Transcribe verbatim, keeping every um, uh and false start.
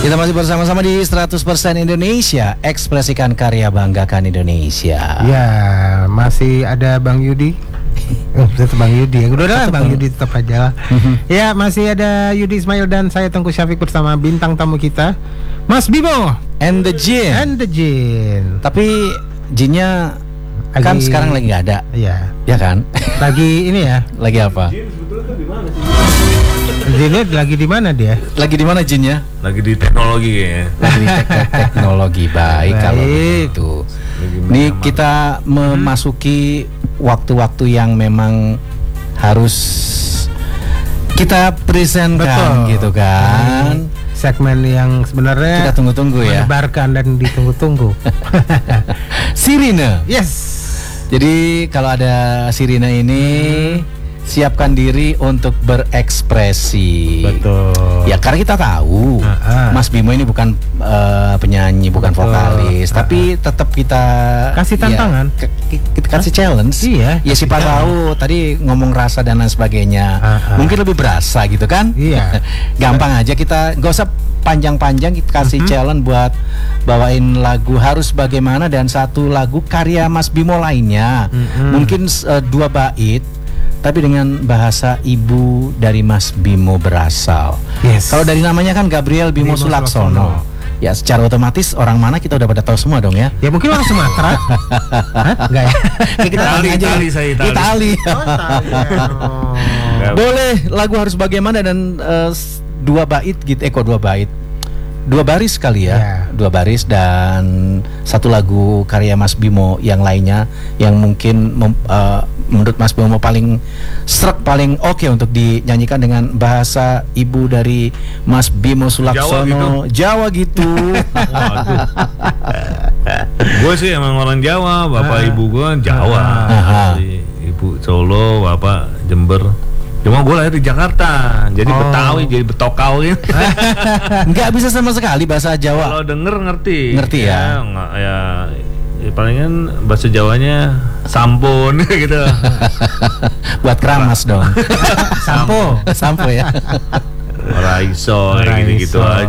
Kita masih bersama-sama di seratus persen Indonesia, ekspresikan karya, banggakan Indonesia. Ya, masih ada Bang Yudi. Oh, tetap Bang Yudi. Udah lah, Bang Yudi tetap aja lah. Ya, masih ada Yudi Ismail dan saya Tengku Syafiq bersama bintang tamu kita, Mas Bimo And the Jin. and the Jin. Tapi Jinnya Lagi- kan sekarang lagi nggak ada, Ya, ya kan? lagi ini ya. Lagi apa? Jinnya lagi di mana dia? Lagi di mana Jinnya? Lagi di teknologi kayaknya. Lagi di tek- teknologi. Baik, kalau Baik. begitu. Nih kita memasuki waktu-waktu yang memang harus kita presentkan, Betul. gitu kan. Segmen yang sebenarnya Kita tunggu-tunggu ya. mendebarkan dan ditunggu-tunggu. Sirine. Yes. Jadi kalau ada sirine ini, siapkan diri untuk berekspresi. Betul. Ya karena kita tahu Ah, ah. Mas Bimo ini bukan eh, penyanyi, bukan Betul. vokalis, Ah, tapi tetap kita Kasih tantangan. ya, ke- ke- kita kasih challenge. Iya. Ya siapa tahu tadi ngomong rasa dan lain sebagainya, Ah, ah. mungkin lebih berasa gitu kan? Iya. Gampang aja, kita gak usah panjang-panjang, kita kasih Mhm. challenge buat bawain lagu Harus Bagaimana dan satu lagu karya Mas Bimo lainnya. Mhm. Mungkin eh, dua bait tapi dengan bahasa ibu dari Mas Bimo berasal. Yes. Kalau dari namanya kan Gabriel Bimo, Bimo Sulaksono. Sulaksono. Ya secara otomatis orang mana kita udah pada tahu semua dong ya. Ya mungkin orang Sumatera. Hah? Enggak ya? Ya, kita Itali, tanya aja. Itali, saya Itali. Itali. Nggak- Boleh lagu Harus Bagaimana dan eh, s- dua bait gitu, eh kok dua bait, dua baris kali ya, Ya. dua baris dan satu lagu karya Mas Bimo yang lainnya yang mungkin mem- eh, menurut Mas Bimo paling srek, paling oke untuk dinyanyikan dengan bahasa ibu dari Mas Bimo Sulaksono. Jawa gitu. Waduh. Gue sih emang orang Jawa, bapak Ah. ibu gue Jawa. Ah. Asli. Ibu Solo, bapak Jember. Cuma gue lahir di Jakarta, jadi Oh. Betawi, jadi Betokau gitu. Nggak bisa sama sekali bahasa Jawa. Kalau denger ngerti. Ngerti ya? nggak- ya, ya palingan bahasa Jawanya sampun gitu. Buat keramas dong. Sampo. Sampo ya. Ora iso Ora kayak gitu-gitu iso. aja.